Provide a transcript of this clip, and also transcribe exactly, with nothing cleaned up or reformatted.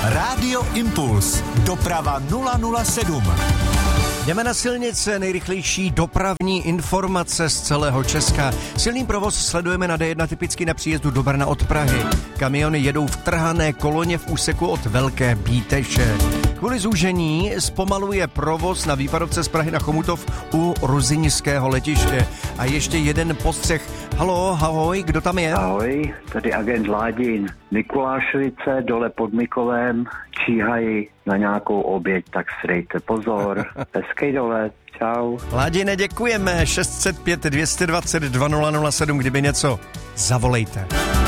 Rádio Impuls. Doprava nula nula sedm. Jdeme na silnice, nejrychlejší dopravní informace z celého Česka. Silný provoz sledujeme na D jedna, typicky na příjezdu do Brna od Prahy. Kamiony jedou v trhané koloně v úseku od Velké Bíteše. Kvůli zúžení zpomaluje provoz na výpadovce z Prahy na Chomutov u Ruzyňského letiště. A ještě jeden postřeh. Halo, ahoj, kdo tam je? Ahoj, tady agent Ládin. Mikulášovice dole pod Mikolem číhají na nějakou oběť, tak si dejte pozor. Hezkej dolet, čau. Ládine, děkujeme. šest set pět, dvě stě dvacet, dva nula nula sedm, kdyby něco, zavolejte.